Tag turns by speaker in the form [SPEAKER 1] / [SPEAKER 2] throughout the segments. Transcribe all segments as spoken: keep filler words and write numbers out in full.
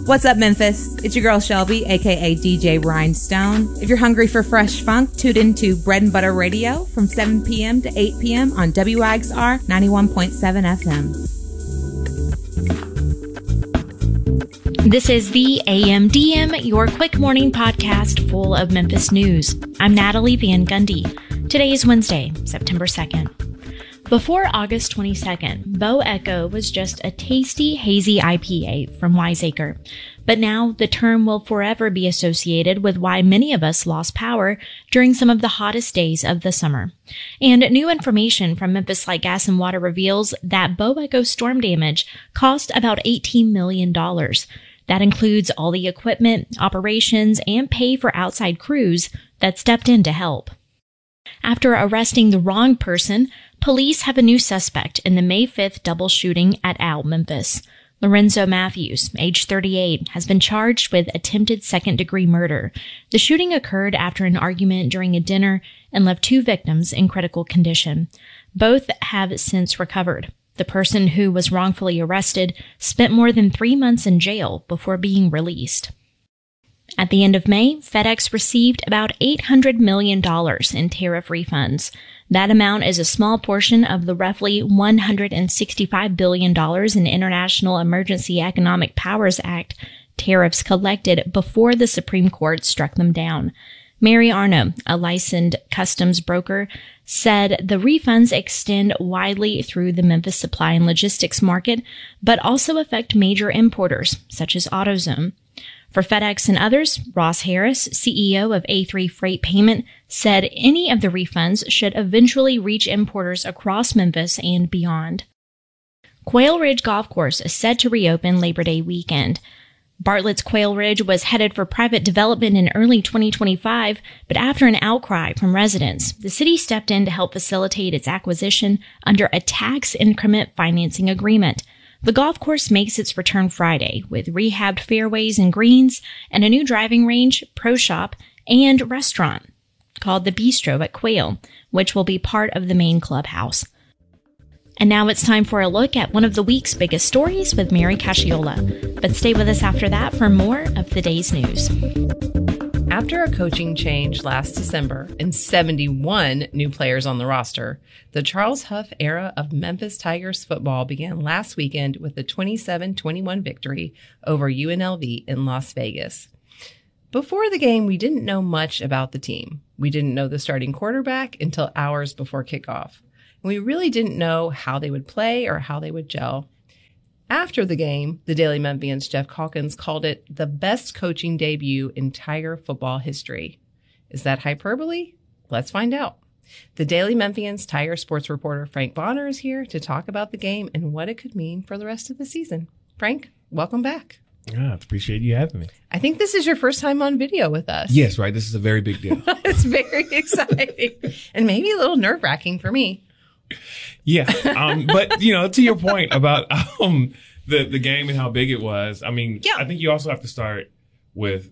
[SPEAKER 1] What's up, Memphis? It's your girl Shelby, aka D J Rhinestone. If you're hungry for fresh funk, tune into Bread and Butter Radio from seven p.m. to eight p.m. on W I X R ninety-one point seven F M.
[SPEAKER 2] This is the A M D M, your quick morning podcast full of Memphis news. I'm Natalie Van Gundy. Today is Wednesday, September second. Before August twenty-second, Bo Echo was just a tasty, hazy I P A from Wiseacre. But now the term will forever be associated with why many of us lost power during some of the hottest days of the summer. And new information from Memphis Light Gas and Water reveals that Bo Echo storm damage cost about eighteen million dollars. That includes all the equipment, operations, and pay for outside crews that stepped in to help. After arresting the wrong person, police have a new suspect in the May fifth double shooting at Al Memphis. Lorenzo Matthews, age thirty-eight, has been charged with attempted second-degree murder. The shooting occurred after an argument during a dinner and left two victims in critical condition. Both have since recovered. The person who was wrongfully arrested spent more than three months in jail before being released. At the end of May, FedEx received about eight hundred million dollars in tariff refunds. That amount is a small portion of the roughly one hundred sixty-five billion dollars in International Emergency Economic Powers Act tariffs collected before the Supreme Court struck them down. Mary Arno, a licensed customs broker, said the refunds extend widely through the Memphis supply and logistics market, but also affect major importers, such as AutoZone. For FedEx and others, Ross Harris, C E O of A three Freight Payment, said any of the refunds should eventually reach importers across Memphis and beyond. Quail Ridge Golf Course is set to reopen Labor Day weekend. Bartlett's Quail Ridge was headed for private development in early twenty twenty-five, but after an outcry from residents, the city stepped in to help facilitate its acquisition under a tax increment financing agreement. The golf course makes its return Friday with rehabbed fairways and greens and a new driving range, pro shop, and restaurant called the Bistro at Quail, which will be part of the main clubhouse. And now it's time for a look at one of the week's biggest stories with Mary Casciola. But stay with us after that for more of the day's news.
[SPEAKER 3] After a coaching change last December and seventy-one new players on the roster, the Charles Huff era of Memphis Tigers football began last weekend with a twenty-seven twenty-one victory over U N L V in Las Vegas. Before the game, we didn't know much about the team. We didn't know the starting quarterback until hours before kickoff. And we really didn't know how they would play or how they would gel. After the game, the Daily Memphian's Jeff Calkins called it the best coaching debut in Tiger football history. Is that hyperbole? Let's find out. The Daily Memphian's Tiger sports reporter Frank Bonner is here to talk about the game and what it could mean for the rest of the season. Frank, welcome back.
[SPEAKER 4] Yeah, I appreciate you having me.
[SPEAKER 3] I think this is your first time on video with us.
[SPEAKER 4] Yes, right. This is a very big deal.
[SPEAKER 3] It's very exciting and maybe a little nerve-wracking for me.
[SPEAKER 4] Yeah, um, but, you know, to your point about um, the, the game and how big it was, I mean, yeah. I think you also have to start with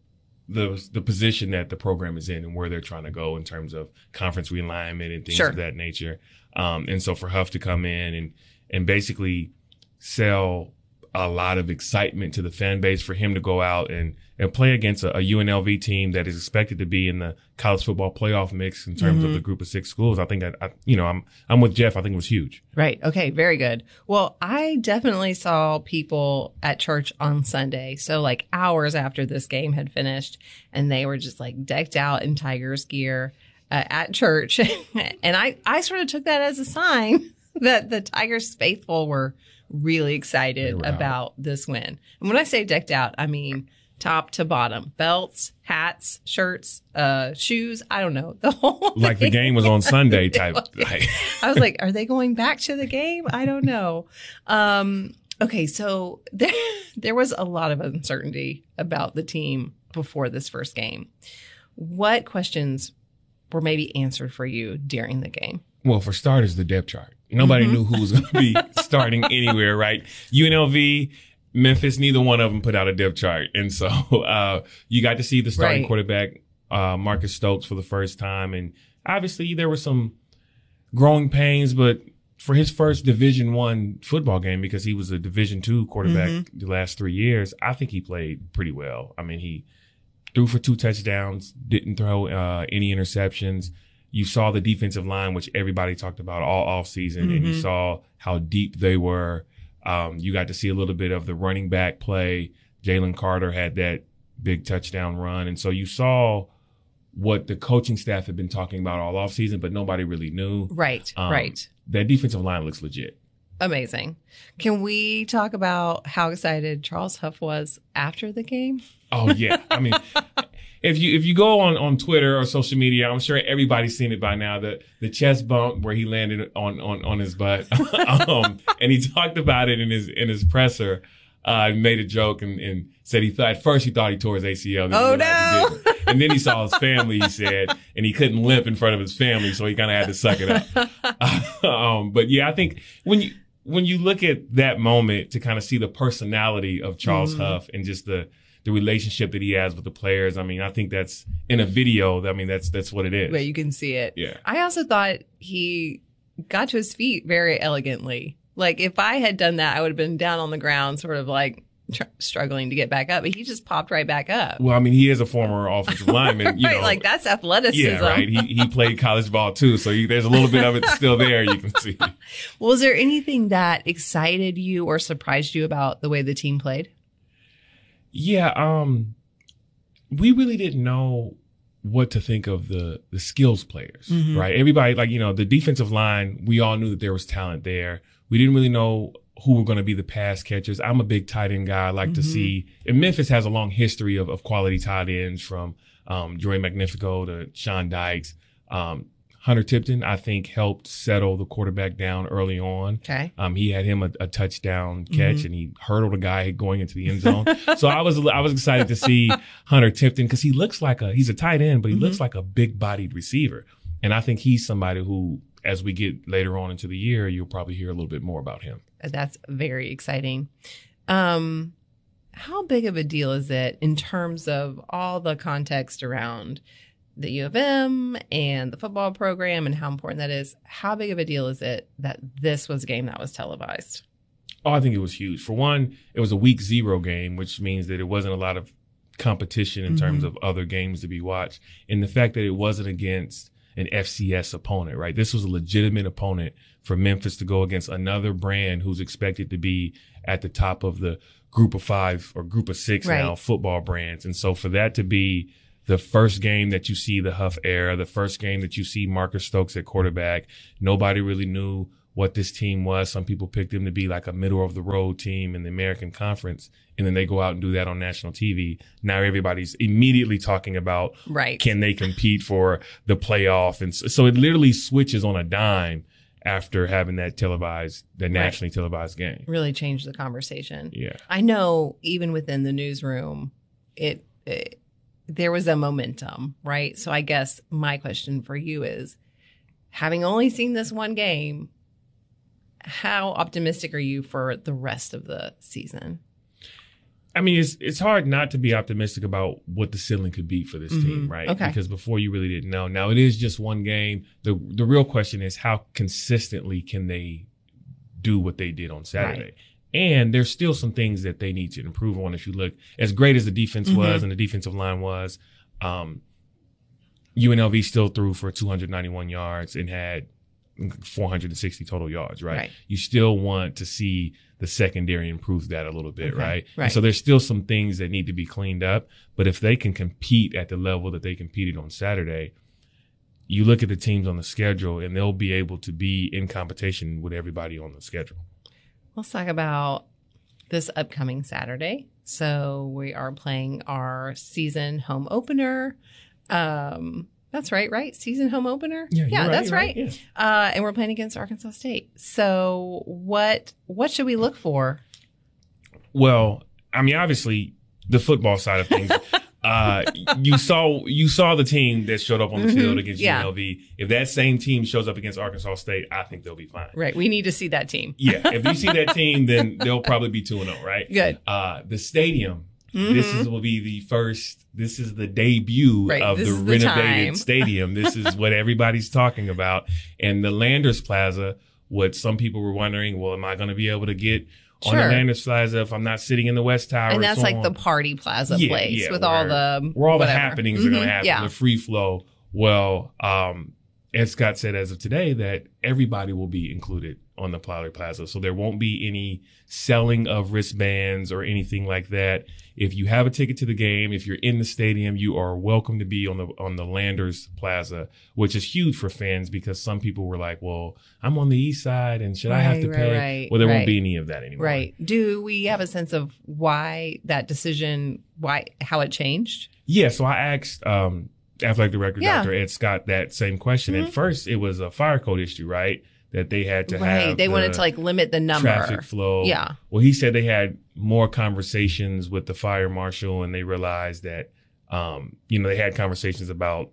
[SPEAKER 4] the the position that the program is in and where they're trying to go in terms of conference realignment and things sure. of that nature. Um, and so for Huff to come in and, and basically sell a lot of excitement to the fan base, for him to go out and, and play against a, a U N L V team that is expected to be in the college football playoff mix in terms mm-hmm. of the group of six schools. I think that, I, you know, I'm, I'm with Jeff. I think it was huge.
[SPEAKER 3] Right. Okay. Very good. Well, I definitely saw people at church on Sunday. So like hours after this game had finished, and they were just like decked out in Tigers gear uh, at church. And I, I sort of took that as a sign that the Tigers faithful were really excited about out. this win. And when I say decked out, I mean top to bottom. Belts, hats, shirts, uh, shoes. I don't know. The whole
[SPEAKER 4] Like thing. The game was on Sunday type.
[SPEAKER 3] Like, I was like, are they going back to the game? I don't know. Um, okay, so there, there was a lot of uncertainty about the team before this first game. What questions were maybe answered for you during the game?
[SPEAKER 4] Well, for starters, the depth chart. Nobody mm-hmm. knew who was going to be starting anywhere, right? U N L V, Memphis, neither one of them put out a depth chart. And so uh you got to see the starting right. quarterback, uh Marcus Stokes, for the first time. And obviously there were some growing pains, but for his first Division One football game, because he was a Division Two quarterback mm-hmm. the last three years, I think he played pretty well. I mean, he threw for two touchdowns, didn't throw uh, any interceptions. You saw the defensive line, which everybody talked about all off season, mm-hmm. and you saw how deep they were. Um, you got to see a little bit of the running back play. Jalen Carter had that big touchdown run. And so you saw what the coaching staff had been talking about all offseason, but nobody really knew.
[SPEAKER 3] Right, um, right.
[SPEAKER 4] That defensive line looks legit.
[SPEAKER 3] Amazing. Can we talk about how excited Charles Huff was after the game?
[SPEAKER 4] Oh, yeah. I mean, if you if you go on, on Twitter or social media, I'm sure everybody's seen it by now, the, the chest bump where he landed on, on, on his butt. um, and he talked about it in his in his presser. Uh, made a joke and, and said he thought, at first he thought he tore his A C L.
[SPEAKER 3] Oh, no.
[SPEAKER 4] And then he saw his family, he said, and he couldn't limp in front of his family, so he kind of had to suck it up. um, but yeah, I think when you, when you look at that moment to kind of see the personality of Charles mm-hmm. Huff and just the, the relationship that he has with the players, I mean, I think that's in a video. I mean, that's, that's what it is.
[SPEAKER 3] But you can see it.
[SPEAKER 4] Yeah.
[SPEAKER 3] I also thought he got to his feet very elegantly. Like, if I had done that, I would have been down on the ground, sort of like tr- struggling to get back up. But he just popped right back up.
[SPEAKER 4] Well, I mean, he is a former offensive lineman. You
[SPEAKER 3] right,
[SPEAKER 4] know,
[SPEAKER 3] like that's athleticism.
[SPEAKER 4] Yeah, right. He he played college ball too, so you, there's a little bit of it still there. You can see.
[SPEAKER 3] Was there anything that excited you or surprised you about the way the team played?
[SPEAKER 4] Yeah, um, we really didn't know what to think of the the skills players, mm-hmm. right? Everybody, like, you know, the defensive line, we all knew that there was talent there. We didn't really know who were going to be the pass catchers. I'm a big tight end guy. I like mm-hmm. to see, and Memphis has a long history of, of quality tight ends, from um, Dre Magnifico to Sean Dykes. Um, Hunter Tipton, I think, helped settle the quarterback down early on.
[SPEAKER 3] Okay.
[SPEAKER 4] Um, he had him a, a touchdown catch, mm-hmm. and he hurdled a guy going into the end zone. So I was I was excited to see Hunter Tipton, because he looks like a he's a tight end, but he mm-hmm. looks like a big bodied receiver, and I think he's somebody who, as we get later on into the year, you'll probably hear a little bit more about him.
[SPEAKER 3] That's very exciting. Um, how big of a deal is it in terms of all the context around the U of M and the football program and how important that is? How big of a deal is it that this was a game that was televised?
[SPEAKER 4] Oh, I think it was huge. For one, it was a week zero game, which means that it wasn't a lot of competition in mm-hmm. terms of other games to be watched. And the fact that it wasn't against an F C S opponent, right? This was a legitimate opponent for Memphis to go against another brand who's expected to be at the top of the group of five or group of six right. now football brands. And so for that to be the first game that you see the Huff era, the first game that you see Marcus Stokes at quarterback, nobody really knew what this team was. Some people picked them to be like a middle of the road team in the American Conference. And then they go out and do that on national T V. Now everybody's immediately talking about,
[SPEAKER 3] right.
[SPEAKER 4] can they compete for the playoff? And so it literally switches on a dime after having that televised, the nationally right. televised game.
[SPEAKER 3] Really changed the conversation.
[SPEAKER 4] Yeah.
[SPEAKER 3] I know even within the newsroom, it, it there was a momentum, right? So I guess my question for you is, having only seen this one game, how optimistic are you for the rest of the season?
[SPEAKER 4] I mean, it's it's hard not to be optimistic about what the ceiling could be for this mm-hmm. team, right?
[SPEAKER 3] Okay.
[SPEAKER 4] Because before you really didn't know. Now it is just one game. The the real question is, how consistently can they do what they did on Saturday? Right. And there's still some things that they need to improve on. If you look, as great as the defense mm-hmm. was and the defensive line was, um, U N L V still threw for two hundred ninety-one yards and had four hundred sixty total yards, right?
[SPEAKER 3] right?
[SPEAKER 4] You still want to see the secondary improve that a little bit,
[SPEAKER 3] okay.
[SPEAKER 4] right?
[SPEAKER 3] right?
[SPEAKER 4] And so there's still some things that need to be cleaned up. But if they can compete at the level that they competed on Saturday, you look at the teams on the schedule and they'll be able to be in competition with everybody on the schedule.
[SPEAKER 3] Let's talk about this upcoming Saturday. So we are playing our season home opener. Um, That's right, right? Season home opener?
[SPEAKER 4] Yeah,
[SPEAKER 3] yeah
[SPEAKER 4] right,
[SPEAKER 3] that's right.
[SPEAKER 4] right. Yeah.
[SPEAKER 3] Uh, and we're playing against Arkansas State. So what what should we look for?
[SPEAKER 4] Well, I mean, obviously, the football side of things. uh, you saw you saw the team that showed up on the mm-hmm. field against
[SPEAKER 3] yeah.
[SPEAKER 4] U N L V. If that same team shows up against Arkansas State, I think they'll be fine.
[SPEAKER 3] Right. We need to see that team.
[SPEAKER 4] Yeah. If you see that team, then they'll probably be two and oh, right?
[SPEAKER 3] Good.
[SPEAKER 4] Uh, the stadium.
[SPEAKER 3] Mm-hmm.
[SPEAKER 4] This is will be the first. This is the debut
[SPEAKER 3] right,
[SPEAKER 4] of the
[SPEAKER 3] the
[SPEAKER 4] renovated
[SPEAKER 3] time.
[SPEAKER 4] stadium. This is what everybody's talking about. And the Landers Plaza what some people were wondering, well, am I going to be able to get
[SPEAKER 3] sure.
[SPEAKER 4] on the Landers Plaza if I'm not sitting in the West Tower?
[SPEAKER 3] And that's
[SPEAKER 4] so
[SPEAKER 3] like
[SPEAKER 4] on.
[SPEAKER 3] the party plaza
[SPEAKER 4] yeah,
[SPEAKER 3] place
[SPEAKER 4] yeah,
[SPEAKER 3] with
[SPEAKER 4] where,
[SPEAKER 3] all the
[SPEAKER 4] where all
[SPEAKER 3] whatever.
[SPEAKER 4] the happenings
[SPEAKER 3] mm-hmm.
[SPEAKER 4] are going to happen,
[SPEAKER 3] yeah.
[SPEAKER 4] the free flow. Well, um, Ed Scott said as of today that everybody will be included on the Pollard Plaza. So there won't be any selling of wristbands or anything like that. If you have a ticket to the game, if you're in the stadium, you are welcome to be on the on the Landers Plaza, which is huge for fans because some people were like, well, I'm on the east side and should
[SPEAKER 3] right,
[SPEAKER 4] I have to
[SPEAKER 3] right,
[SPEAKER 4] pay?
[SPEAKER 3] Right,
[SPEAKER 4] well, there
[SPEAKER 3] right.
[SPEAKER 4] won't be any of that anymore.
[SPEAKER 3] Right. Do we have a sense of why that decision, why, how it changed?
[SPEAKER 4] Yeah. So I asked, um, athletic director,
[SPEAKER 3] Yeah.
[SPEAKER 4] Doctor Ed Scott, that same question.
[SPEAKER 3] Mm-hmm.
[SPEAKER 4] At first, it was a fire code issue, right? That they had to
[SPEAKER 3] right.
[SPEAKER 4] have.
[SPEAKER 3] They
[SPEAKER 4] the
[SPEAKER 3] wanted to like limit the number.
[SPEAKER 4] Traffic flow.
[SPEAKER 3] Yeah.
[SPEAKER 4] Well, he said they had more conversations with the fire marshal and they realized that, um, you know, they had conversations about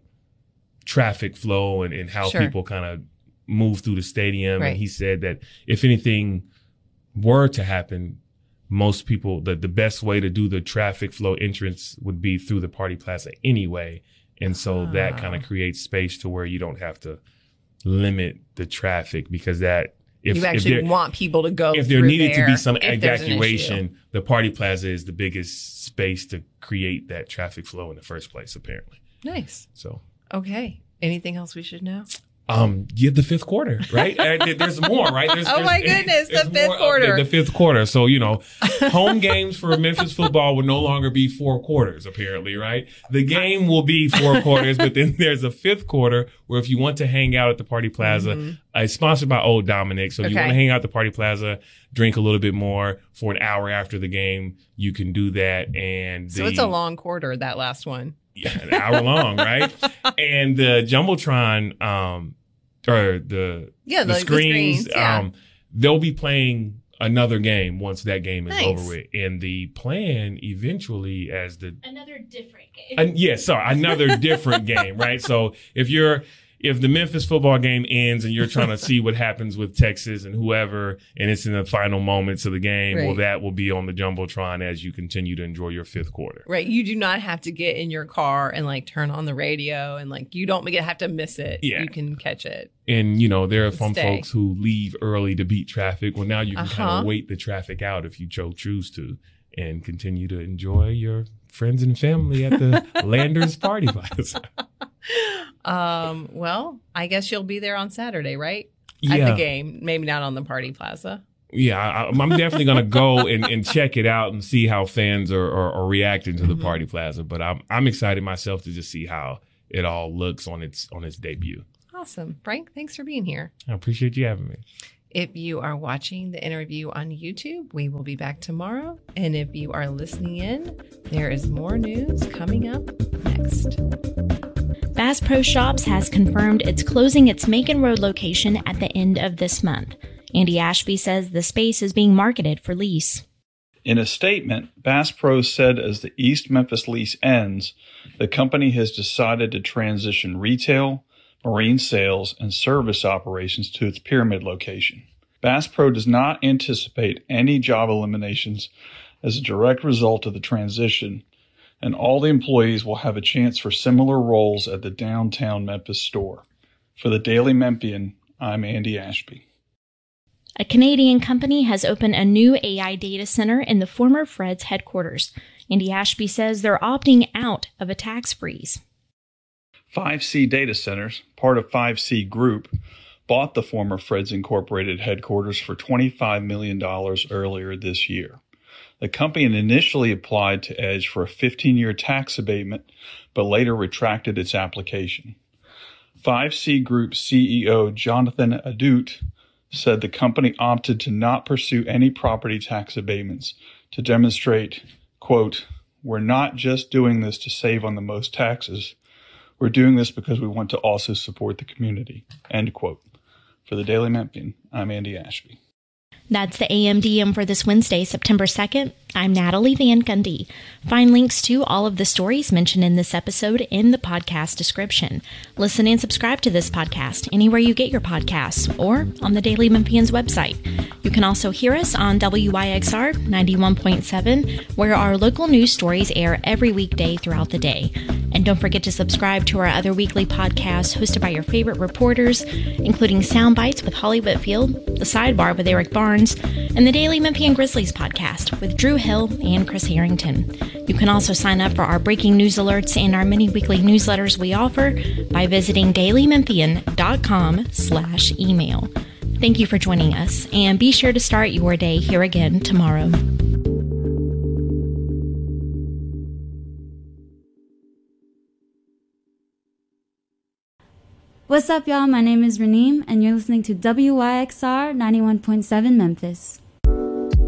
[SPEAKER 4] traffic flow and, and how
[SPEAKER 3] Sure.
[SPEAKER 4] people kind of move through the stadium.
[SPEAKER 3] Right.
[SPEAKER 4] And he said that if anything were to happen, most people, the, the best way to do the traffic flow entrance would be through the Party Plaza anyway. And so
[SPEAKER 3] Ah.
[SPEAKER 4] that kind of creates space to where you don't have to limit the traffic because that if,
[SPEAKER 3] you
[SPEAKER 4] if
[SPEAKER 3] actually
[SPEAKER 4] there,
[SPEAKER 3] want people to go
[SPEAKER 4] if there
[SPEAKER 3] through
[SPEAKER 4] needed
[SPEAKER 3] there
[SPEAKER 4] to be some
[SPEAKER 3] if there's an issue.
[SPEAKER 4] evacuation, the Party Plaza is the biggest space to create that traffic flow in the first place, apparently.
[SPEAKER 3] Nice.
[SPEAKER 4] So,
[SPEAKER 3] Okay. Anything else we should know?
[SPEAKER 4] um, yeah, the fifth quarter, right? Uh, there's more, right? There's,
[SPEAKER 3] Oh
[SPEAKER 4] there's,
[SPEAKER 3] my goodness, the
[SPEAKER 4] there's
[SPEAKER 3] fifth
[SPEAKER 4] more of
[SPEAKER 3] quarter.
[SPEAKER 4] The, the fifth quarter. So, you know, home games for Memphis football will no longer be four quarters, apparently, right? The game will be four quarters, but then there's a fifth quarter where if you want to hang out at the Party Plaza, mm-hmm. uh, it's sponsored by Old Dominic. So if
[SPEAKER 3] Okay.
[SPEAKER 4] you want to hang out at the Party Plaza, drink a little bit more for an hour after the game, you can do that. And
[SPEAKER 3] So
[SPEAKER 4] the,
[SPEAKER 3] it's a long quarter, that last one.
[SPEAKER 4] Yeah, an hour long, right? And the Jumbotron, um, or the,
[SPEAKER 3] Yeah,
[SPEAKER 4] the
[SPEAKER 3] the- the
[SPEAKER 4] screens,
[SPEAKER 3] screens, yeah.
[SPEAKER 4] um, they'll be playing another game once that game is
[SPEAKER 3] Nice.
[SPEAKER 4] over with. And the plan eventually as the,
[SPEAKER 2] Another different game.
[SPEAKER 4] uh, yeah, sorry, another different game, right? So if you're, if the Memphis football game ends and you're trying to see what happens with Texas and whoever, and it's in the final moments of the game, well,
[SPEAKER 3] Right.
[SPEAKER 4] that will be on the Jumbotron as you continue to enjoy your fifth quarter.
[SPEAKER 3] Right. You do not have to get in your car and like turn on the radio and like you don't have to miss it.
[SPEAKER 4] Yeah.
[SPEAKER 3] You can catch it.
[SPEAKER 4] And, you know, there are some
[SPEAKER 3] Stay.
[SPEAKER 4] folks who leave early to beat traffic. Well, now you can kind
[SPEAKER 3] Uh-huh.
[SPEAKER 4] of wait the traffic out if you cho- choose to and continue to enjoy your friends and family at the Landers Party Plaza.
[SPEAKER 3] Um, well, I guess you'll be there on Saturday, right?
[SPEAKER 4] Yeah.
[SPEAKER 3] At the game. Maybe not on the Party Plaza.
[SPEAKER 4] Yeah, I, I'm definitely going to go and, and check it out and see how fans are, are, are reacting to the
[SPEAKER 3] Mm-hmm.
[SPEAKER 4] Party Plaza. But I'm I'm excited myself to just see how it all looks on its on its debut.
[SPEAKER 3] Awesome. Frank, thanks for being here.
[SPEAKER 4] I appreciate you having me.
[SPEAKER 3] If you are watching the interview on YouTube, we will be back tomorrow. And if you are listening in, there is more news coming up next.
[SPEAKER 2] Bass Pro Shops has confirmed it's closing its Macon Road location at the end of this month. Andy Ashby says the space is being marketed for lease.
[SPEAKER 5] In a statement, Bass Pro said as the East Memphis lease ends, the company has decided to transition retail, marine sales, and service operations to its Pyramid location. Bass Pro does not anticipate any job eliminations as a direct result of the transition, and all the employees will have a chance for similar roles at the downtown Memphis store. For the Daily Memphian, I'm Andy Ashby.
[SPEAKER 2] A Canadian company has opened a new A I data center in the former Fred's headquarters. Andy Ashby says they're opting out of a tax freeze.
[SPEAKER 5] five C Data Centers, part of five C Group, bought the former Fred's Incorporated headquarters for twenty-five million dollars earlier this year. The company initially applied to Edge for a fifteen-year tax abatement, but later retracted its application. five C Group C E O Jonathan Adut said the company opted to not pursue any property tax abatements to demonstrate, quote, "We're not just doing this to save on the most taxes. We're doing this because we want to also support the community," end quote. For the Daily Memphian, I'm Andy Ashby.
[SPEAKER 2] That's the A M D M for this Wednesday, September second. I'm Natalie Van Gundy. Find links to all of the stories mentioned in this episode in the podcast description. Listen and subscribe to this podcast anywhere you get your podcasts or on the Daily Memphian's website. You can also hear us on W Y X R ninety-one point seven, where our local news stories air every weekday throughout the day. And don't forget to subscribe to our other weekly podcasts hosted by your favorite reporters, including Sound Bites with Holly Whitfield, The Sidebar with Eric Barnes, and the Daily Memphian Grizzlies podcast with Drew Hill and Chris Harrington. You can also sign up for our breaking news alerts and our many weekly newsletters we offer by visiting daily memphian dot com slash email. Thank you for joining us, and be sure to start your day here again tomorrow.
[SPEAKER 6] What's up, y'all? My name is Raneem, and you're listening to W Y X R ninety-one point seven Memphis.